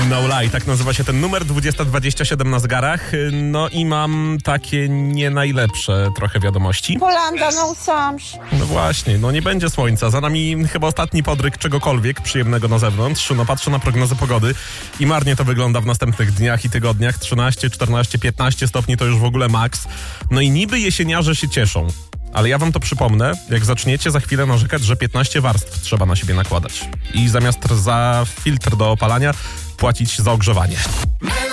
No lie, tak nazywa się ten numer, 20:27 na zegarach. No i mam takie nie najlepsze trochę wiadomości. Polanda, no sams. No właśnie, no nie będzie słońca. Za nami chyba ostatni podryk czegokolwiek przyjemnego na zewnątrz. No patrzę na prognozę pogody i marnie to wygląda w następnych dniach i tygodniach. 13, 14, 15 stopni to już w ogóle maks. No i niby jesieniarze się cieszą. Ale ja wam to przypomnę, jak zaczniecie za chwilę narzekać, że 15 warstw trzeba na siebie nakładać. I zamiast za filtr do opalania płacić za ogrzewanie.